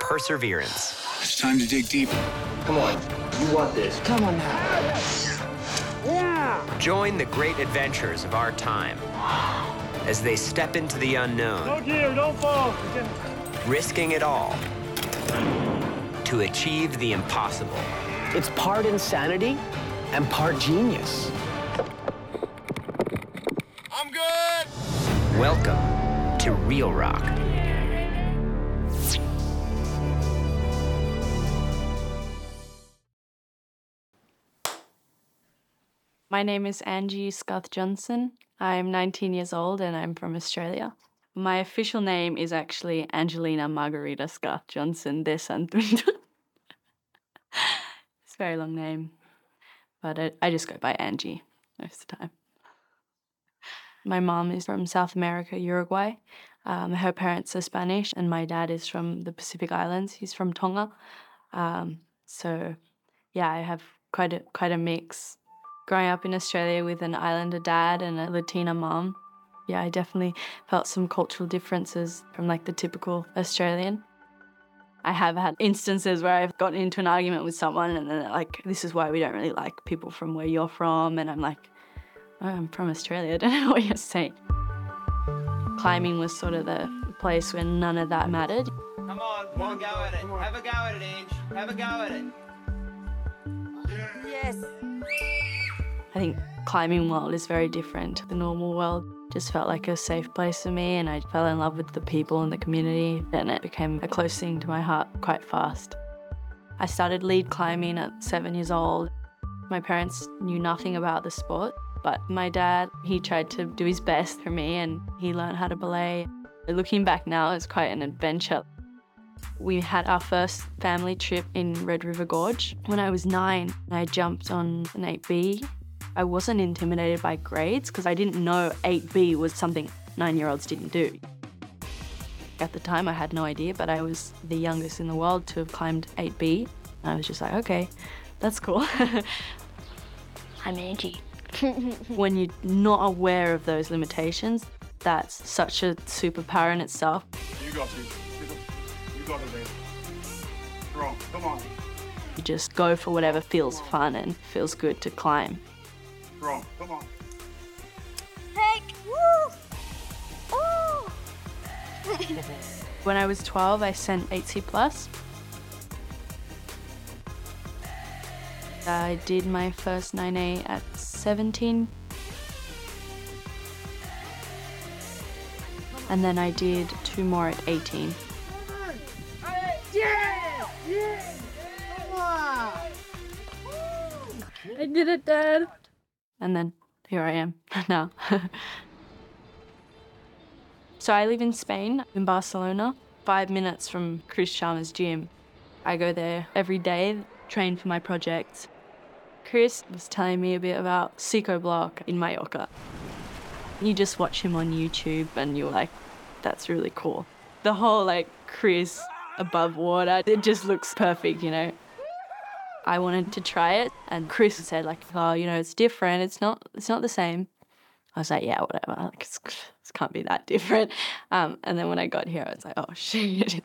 perseverance. It's time to dig deep. Come on, you want this. Come on now. Join the great adventures of our time as they step into the unknown. No gear, don't fall. Risking it all to achieve the impossible. It's part insanity and part genius. I'm good! Welcome to Real Rock. My name is Angie Scuth Johnson. I'm 19 years old and I'm from Australia. My official name is actually Angelina Margarita Scuth Johnson de Santundo. It's a very long name, but I just go by Angie most of the time. My mom is from South America, Uruguay. Her parents are Spanish and my dad is from the Pacific Islands. He's from Tonga. So yeah, I have quite a mix. Growing up in Australia with an islander dad and a Latina mom, yeah, I definitely felt some cultural differences from like the typical Australian. I have had instances where I've gotten into an argument with someone and then they're like, this is why we don't really like people from where you're from. And I'm like, oh, I'm from Australia, I don't know what you're saying. Climbing was sort of the place where none of that mattered. Come on, go at it. Have a go at it, Ange. Have a go at it. Yes. I think climbing world is very different to the normal world. Just felt like a safe place for me and I fell in love with the people and the community and it became a close thing to my heart quite fast. I started lead climbing at 7 years old. My parents knew nothing about the sport, but my dad, he tried to do his best for me and he learned how to belay. Looking back now, it's quite an adventure. We had our first family trip in Red River Gorge when I was 9. I jumped on an 8B. I wasn't intimidated by grades because I didn't know 8B was something 9-year-olds didn't do. At the time, I had no idea, but I was the youngest in the world to have climbed 8B. And I was just like, okay, that's cool. I'm Angie. When you're not aware of those limitations, that's such a superpower in itself. You got this. You got it, man. Strong. Come on. You just go for whatever feels fun and feels good to climb. Strong. Come on. Heck! Woo! Woo! When I was 12, I sent 8C+. I did my first 9A at 17. And then I did 2 more at 18. Yeah! Yeah! Come on! I did it, Dad. And then here I am now. So I live in Spain, in Barcelona, 5 minutes from Chris Sharma's gym. I go there every day, train for my projects. Chris was telling me a bit about Psychoblock in Mallorca. You just watch him on YouTube and you're like, that's really cool. The whole like Chris above water, it just looks perfect, you know. I wanted to try it and Chris said like, oh, you know, it's different. It's not the same. I was like, yeah, whatever. Like, it can't be that different. And then when I got here, I was like, oh, shit.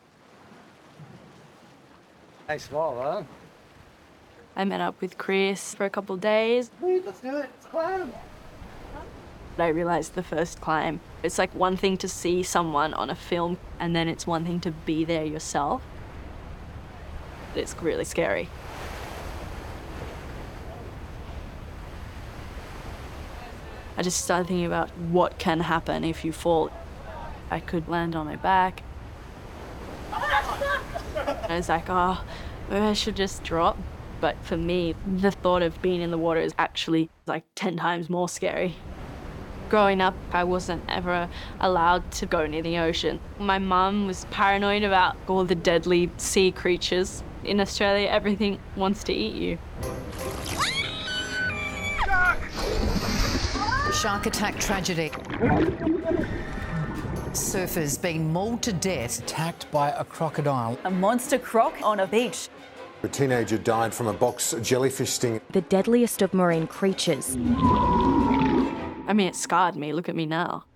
Nice wall, huh? I met up with Chris for a couple of days. Wait, let's do it. Let's climb. I realized the first climb, it's like one thing to see someone on a film and then it's one thing to be there yourself. It's really scary. I just started thinking about what can happen if you fall. I could land on my back. I was like, oh, maybe I should just drop. But for me, the thought of being in the water is actually like 10 times more scary. Growing up, I wasn't ever allowed to go near the ocean. My mum was paranoid about all the deadly sea creatures. In Australia, everything wants to eat you. Shark attack tragedy. Surfers being mauled to death. Attacked by a crocodile. A monster croc on a beach. A teenager died from a box jellyfish sting. The deadliest of marine creatures. I mean, it scarred me. Look at me now.